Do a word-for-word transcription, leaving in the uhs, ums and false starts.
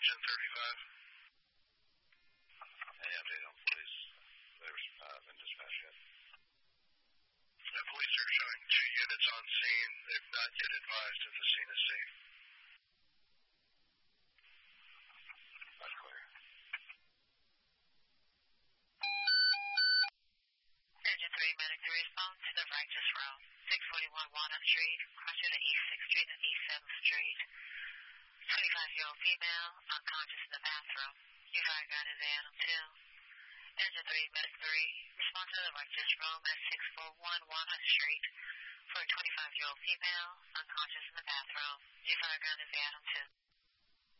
Engine thirty-five. Any update on police? There's uh, been dispatched yet. The police are showing two units on scene. They've not yet advised if the scene is safe. That's clear. Engine three, medic three, respond to the Righteous Road, six forty-one Walnut Street, crossing to East sixth Street and East seventh Street. twenty-five-year-old female, unconscious in the bathroom. Your fire gun is Adam two. Engine three, medic three, respond to the Righteous Room at six forty-one Walnut Street for a twenty-five-year-old female, unconscious in the bathroom. Your fire gun is Adam two.